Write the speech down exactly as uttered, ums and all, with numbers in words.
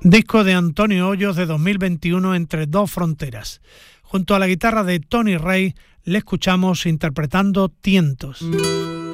disco de Antonio Hoyos de dos mil veintiuno, Entre dos fronteras. Junto a la guitarra de Tony Rey le escuchamos interpretando Tientos.